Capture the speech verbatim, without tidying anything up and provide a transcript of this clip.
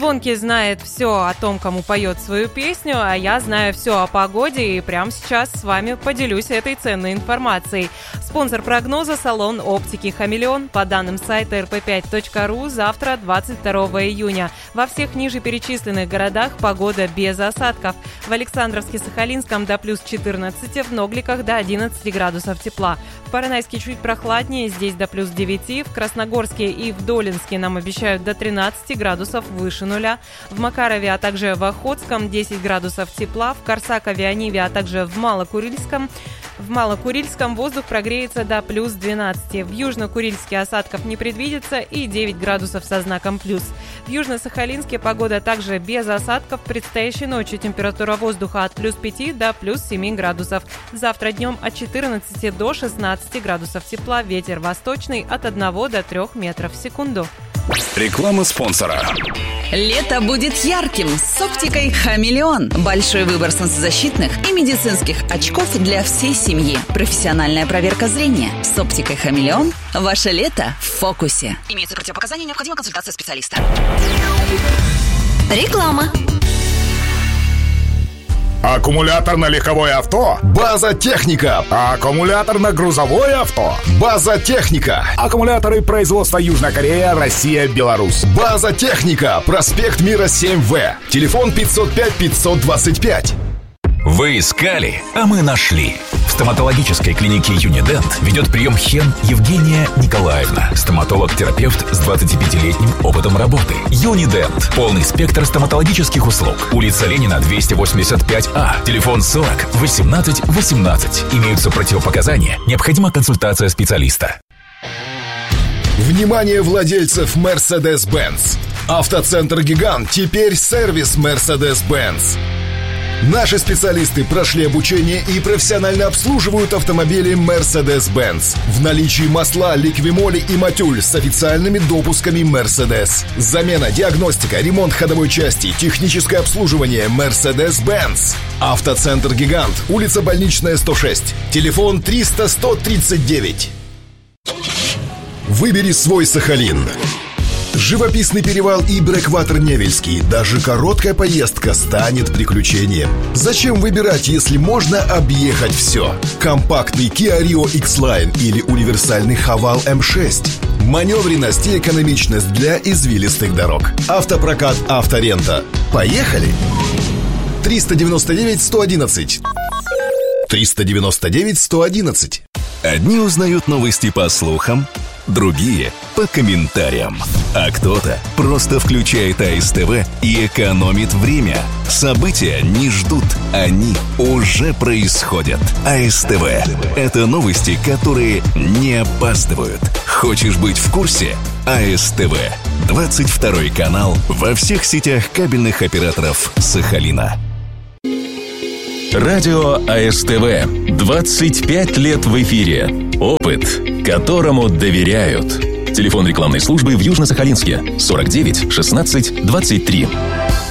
Звонкий знает все о том, кому поет свою песню, а я знаю все о погоде и прямо сейчас с вами поделюсь этой ценной информацией. Спонсор прогноза — салон оптики «Хамелеон». По данным сайта эр пэ пять точка ру, завтра, двадцать второго июня, во всех ниже перечисленных городах погода без осадков. В Александровске-Сахалинском до плюс четырнадцати, в Ногликах до одиннадцати градусов тепла. В Поронайске чуть прохладнее, здесь до плюс девяти. В Красногорске и в Долинске нам обещают до тринадцати градусов выше нуля. В Макарове, а также в Охотском десять градусов тепла. В Корсакове, Ониве, а также в Малокурильском В Малокурильском воздух прогреется до плюс двенадцати. В Южно-Курильске осадков не предвидится и девять градусов со знаком плюс. В Южно-Сахалинске погода также без осадков. Предстоящей ночью температура воздуха от плюс пяти до плюс семи градусов. Завтра днем от четырнадцати до шестнадцати градусов тепла. Ветер восточный от одного до трёх метров в секунду. Реклама спонсора. Лето будет ярким с оптикой «Хамелеон». Большой выбор солнцезащитных и медицинских очков для всей семьи. Профессиональная проверка зрения. С оптикой «Хамелеон» ваше лето в фокусе. Имеются противопоказания, необходима консультация специалиста. Реклама. Аккумуляторно-легковое авто? База Техника. Аккумуляторно-грузовое авто? База Техника. Аккумуляторы производства Южная Корея, Россия, Беларусь. База Техника. Проспект Мира семь вэ. Телефон пятьсот пять пятьсот двадцать пять. Вы искали, а мы нашли. В стоматологической клинике Юнидент ведет прием Хен Евгения Николаевна. Стоматолог-терапевт с двадцатипятилетним опытом работы. Юнидент. Полный спектр стоматологических услуг. Улица Ленина, двести восемьдесят пять а. Телефон сорок восемнадцать восемнадцать. Имеются противопоказания. Необходима консультация специалиста. Внимание владельцев Mercedes-Benz. Автоцентр «Гигант» теперь сервис Mercedes-Benz. Наши специалисты прошли обучение и профессионально обслуживают автомобили Mercedes-Benz. В наличии масла, ликвимоли и матюль с официальными допусками Mercedes. Замена, диагностика, ремонт ходовой части, техническое обслуживание Mercedes-Benz. Автоцентр «Гигант», улица Больничная, сто шесть. Телефон триста сто тридцать девять. Выбери свой Сахалин. Живописный перевал и брэкватер Невельский. Даже короткая поездка станет приключением. Зачем выбирать, если можно объехать все? Компактный Kia Rio X-Line или универсальный Haval эм шесть. Маневренность и экономичность для извилистых дорог. Автопрокат «Авторента». Поехали! триста девяносто девять сто одиннадцать. триста девяносто девять сто одиннадцать. Одни узнают новости по слухам, другие — по комментариям. А кто-то просто включает а эс тэ вэ и экономит время. События не ждут, они уже происходят. а эс тэ вэ — это новости, которые не опаздывают. Хочешь быть в курсе? а эс тэ вэ. двадцать второй канал во всех сетях кабельных операторов Сахалина. Радио а эс тэ вэ. двадцать пять лет в эфире. Опыт, которому доверяют. Телефон рекламной службы в Южно-Сахалинске сорок девять шестнадцать двадцать три.